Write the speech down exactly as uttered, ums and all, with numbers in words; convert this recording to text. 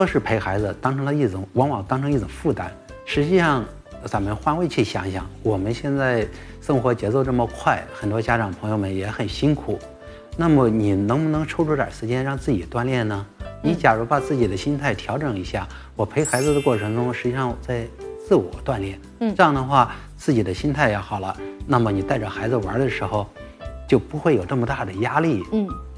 都是陪孩子当成了一种，往往当成一种负担。实际上，咱们换位去想一想，我们现在生活节奏这么快，很多家长朋友们也很辛苦。那么你能不能抽出点时间让自己锻炼呢？你假如把自己的心态调整一下，我陪孩子的过程中，实际上在自我锻炼。嗯，这样的话，自己的心态也好了，那么你带着孩子玩的时候，就不会有这么大的压力。嗯。